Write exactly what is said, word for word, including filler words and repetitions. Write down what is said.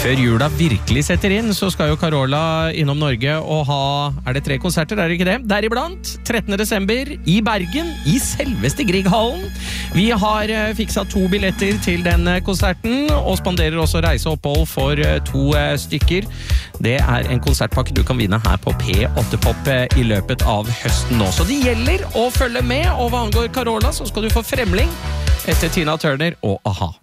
Før jula virkelig setter inn, så skal jo Carola innom Norge og ha, er det tre konserter, er det ikke det? Deriblant, trettende desember i Bergen, i selveste Grieghallen. Vi har fikset to billetter til den konserten, og spanderer også reiseopphold for to stykker. Det er en konsertpakke du kan vinne her på P åtte Pop i løpet av høsten nå. Så det gjelder å følge med, og hva angår Carola, så skal du få Fremling etter Tina Turner og A-ha.